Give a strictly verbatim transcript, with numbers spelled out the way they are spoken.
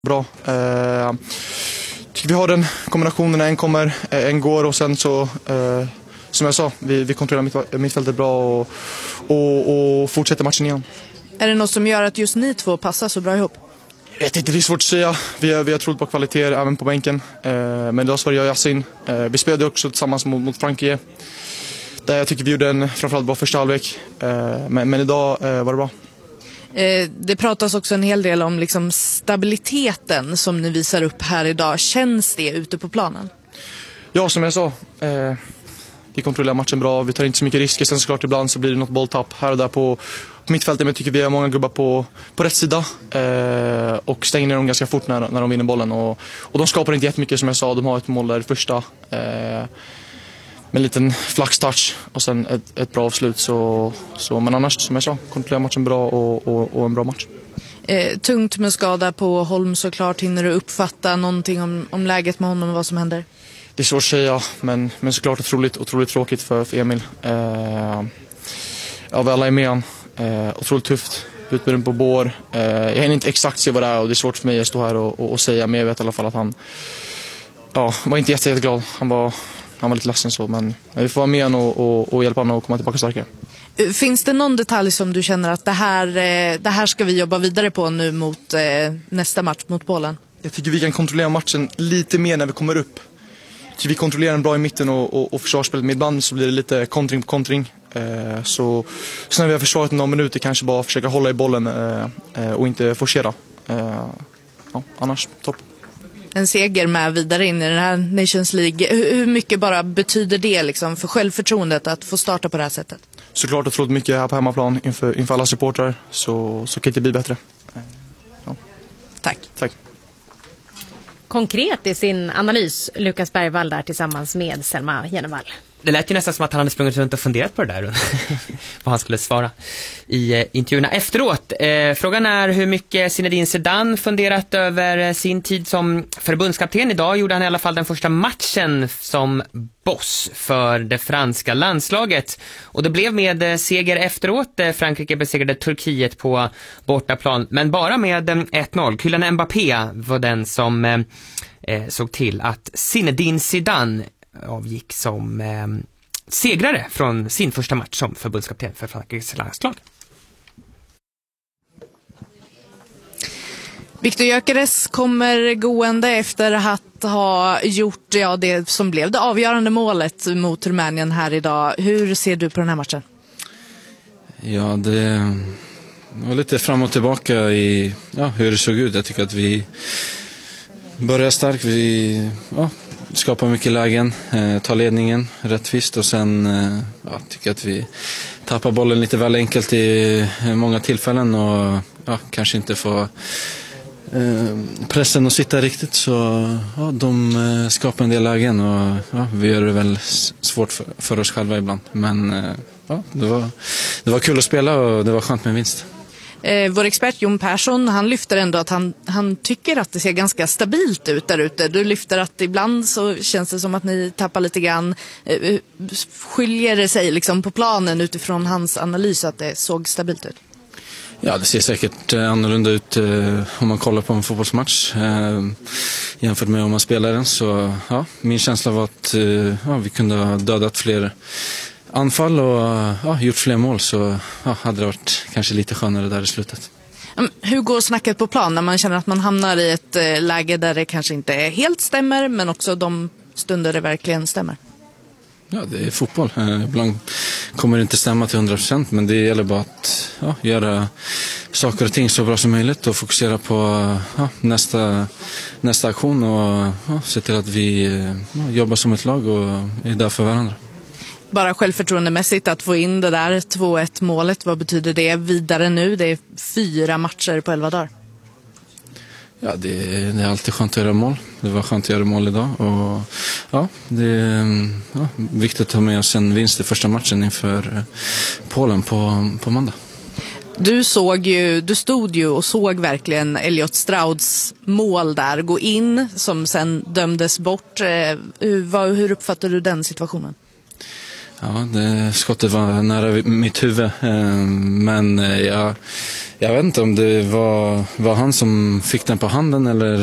Bra. Eh, tycker vi har den kombinationen, en kommer, en går och sen så, eh, som jag sa, vi, vi kontrollerar mitt, mittfältet bra och, och, och fortsätter matchen igen. Är det något som gör att just ni två passar så bra ihop? Jag vet inte, det är svårt att säga. Vi har, vi har trott på kvalitet även på bänken. Eh, men idag så var det jag och Yasin. Eh, vi spelade också tillsammans mot, mot Frankrike. Där jag tycker vi gjorde en framförallt bra första halvlek. Eh, men, men idag eh, var det bra. Eh, det pratas också en hel del om liksom stabiliteten som ni visar upp här idag. Känns det ute på planen? Ja, som jag sa. Eh, vi kontrollerar matchen bra. Vi tar inte så mycket risker. Sen såklart ibland så blir det något bolltapp här och där på, på mittfältet. Men jag tycker vi har många gubbar på, på rätt sida. Eh, och stänger ner dem ganska fort när, när de vinner bollen. Och, och de skapar inte jättemycket som jag sa. De har ett mål där i första. Eh, med en liten flaxtouch och sen ett, ett bra avslut. Så, så, men annars, som jag sa, kontrollerar matchen bra och, och, och en bra match. Eh, tungt med skada på Holm såklart. Hinner du uppfatta någonting om, om läget med honom och vad som händer? Det är svårt att säga, men, men såklart otroligt, otroligt tråkigt för, för Emil. Eh, ja, vi alla är med han. Eh, otroligt tufft. Utbuden på bår. Eh, jag hinner inte exakt se vad det är och det är svårt för mig att stå här och, och, och säga. Men jag vet i alla fall att han ja, var inte jätte, jätteglad. Han var, han var lite ledsen så. Men vi får vara med honom och, och, och hjälpa honom att komma tillbaka starkare. Finns det någon detalj som du känner att det här, det här ska vi jobba vidare på nu mot eh, nästa match mot Polen? Jag tycker vi kan kontrollera matchen lite mer när vi kommer upp. Vi kontrollerar den bra i mitten och, och, och försvarsspelet, men ibland så blir det lite kontring på kontring. Eh, så, så när vi har försvarat några minuter kanske bara försöka hålla i bollen eh, och inte forcera. Eh, ja, annars topp. En seger med vidare in i den här Nations League. Hur, hur mycket bara betyder det liksom för självförtroendet att få starta på det här sättet? Såklart otroligt mycket här på hemmaplan inför, inför alla supportrar, så, så kan det inte bli bättre. Eh, ja. Tack. Tack. Konkret i sin analys, Lukas Bergvall där tillsammans med Selma Jenevall. Det lät ju nästan som att han hade sprungit runt och funderat på det där vad han skulle svara i eh, intervjuerna efteråt. Eh, frågan är hur mycket Zinedine Zidane funderat över eh, sin tid som förbundskapten. Idag gjorde han i alla fall den första matchen som boss för det franska landslaget. Och det blev med eh, seger efteråt. Eh, Frankrike besegrade Turkiet på bortaplan, men bara med eh, ett noll. Kylian Mbappé var den som eh, eh, såg till att Zinedine Zidane avgick som eh, segrare från sin första match som förbundskapten för Frankrikes landslag. Viktor Gyökeres kommer gående efter att ha gjort ja, det som blev det avgörande målet mot Rumänien här idag. Hur ser du på den här matchen? Ja, det var lite fram och tillbaka i ja, hur det såg ut. Jag tycker att vi börjar starkt. Vi ja, skapar mycket lägen, eh, tar ledningen rättvist och sen eh, ja, tycker att vi tappar bollen lite väl enkelt i många tillfällen och ja, kanske inte får eh, pressen att sitta riktigt, så ja, de eh, skapar en del lägen och ja, vi gör det väl svårt för, för oss själva ibland, men eh, ja, det var, det var kul att spela och det var skönt med en vinst. Eh, vår expert Jon Persson, han lyfter ändå att han, han tycker att det ser ganska stabilt ut där ute. Du lyfter att ibland så känns det som att ni tappar lite grann. Eh, skiljer det sig liksom på planen utifrån hans analys att det såg stabilt ut? Ja, det ser säkert eh, annorlunda ut eh, om man kollar på en fotbollsmatch eh, jämfört med om man spelar den. Så ja, min känsla var att eh, ja, vi kunde ha dödat fler anfall och ja, gjort fler mål, så ja, hade det varit kanske lite skönare där i slutet. Hur går snacket på plan när man känner att man hamnar i ett eh, läge där det kanske inte helt stämmer, men också de stunder det verkligen stämmer? Ja, det är fotboll. Eh, ibland kommer det inte stämma till hundra procent, men det gäller bara att ja, göra saker och ting så bra som möjligt och fokusera på ja, nästa, nästa aktion och ja, se till att vi ja, jobbar som ett lag och är där för varandra. Bara självförtroendemässigt att få in det där två ett målet, vad betyder det vidare nu? Det är fyra matcher på elva dagar. Ja, det, det är alltid skönt att göra mål. Det var skönt att göra mål idag. Och ja, det är ja, viktigt att ha med oss en vinst i första matchen inför Polen på, på måndag. Du såg ju, du stod ju och såg verkligen Elliot Strauds mål där gå in, som sen dömdes bort. Hur, hur uppfattar du den situationen? Ja, det, skottet var nära mitt huvud. Eh, men jag, jag vet inte om det var, var han som fick den på handen eller